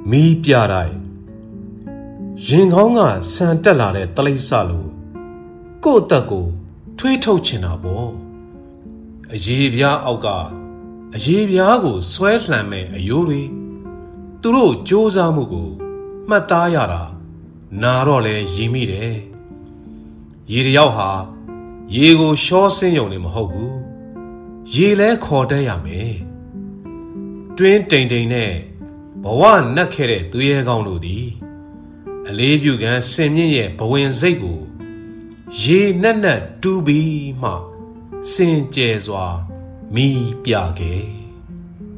မီးပြတိုင်းရင်ကောင်းကဆန်တက်လာတဲ့တလိပ်စလိုကို့အသက်ကိုထွေးထုတ်ချင်တာပေါ့အရေးပြားအောက်ကအရေးပြားကိုဆွဲလှန်မဲ့အယိုးတွေသူတို့စူးစမ်းမှုကိုမှတ်သားရတာနာတော့လဲရည်မိတယ်ရေတယောက်ဟာရေကိုရှောဆင်းယုံနေမဟုတ်ဘူးရေလဲခေါ်တတ်ရမယ်တွင်းတိမ်တိမ်နဲ့ဘဝနက်ခဲ့တဲ့သူရဲကောင်းတို့သည်အလေးပြုကန်စင်မြင့်ရဲ့ဘဝင်စိတ်ကိုရေနက်နက်တူးပြီးမှစင်ကြယ်စွာမီးပြခဲ့